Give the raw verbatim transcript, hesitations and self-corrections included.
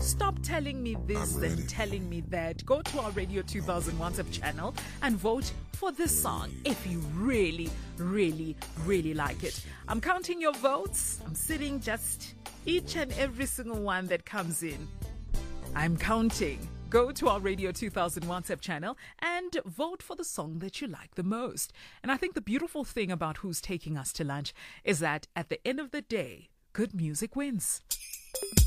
stop telling me this and telling me that. Go to our Radio two thousand WhatsApp channel and vote for this song if you really, really, really like it. I'm counting your votes. I'm sitting just each and every single one that comes in. I'm counting. Go to our Radio two thousand WhatsApp channel and vote for the song that you like the most. And I think the beautiful thing about Who's Taking Us to Lunch is that at the end of the day, good music wins.